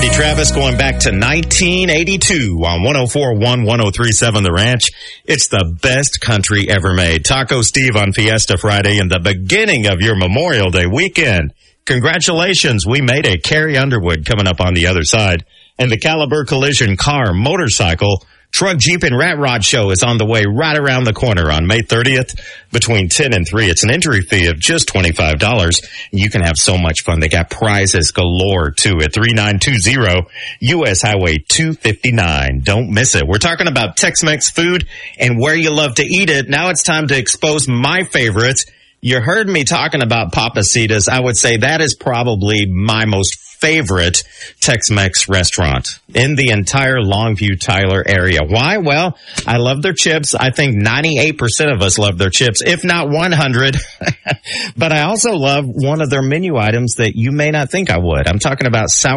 Randy Travis going back to 1982 on 104.1, 103.7 The Ranch. It's the best country ever made. Taco Steve on Fiesta Friday and the beginning of your Memorial Day weekend. Congratulations. We made it. Carrie Underwood coming up on the other side. And the Caliber Collision car, motorcycle, truck, Jeep, and Rat Rod show is on the way right around the corner on May 30th between 10 and 3. It's an entry fee of just $25. You can have so much fun. They got prizes galore, too, at 3920 U.S. Highway 259. Don't miss it. We're talking about Tex-Mex food and where you love to eat it. Now it's time to expose my favorites. You heard me talking about Pappasitas. I would say that is probably my most favorite Tex-Mex restaurant in the entire Longview, Tyler area. Why? Well, I love their chips. I think 98% of us love their chips, if not 100. But I also love one of their menu items that you may not think I would. I'm talking about sour